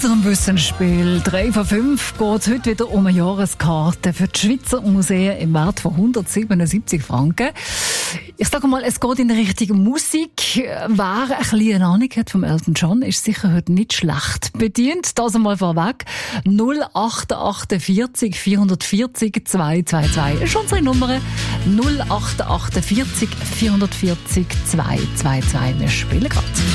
unserem Wissensspiel 3 von 5 geht es heute wieder um eine Jahreskarte für die Schweizer Museen im Wert von 177 Franken. Ich sage mal, es geht in Richtung Musik. Wer ein bisschen eine Ahnung hat vom Elton John, ist sicher heute nicht schlecht bedient. Das einmal vorweg. 0848 440 222 ist unsere Nummer. 0848 440 222. Wir spielen gerade.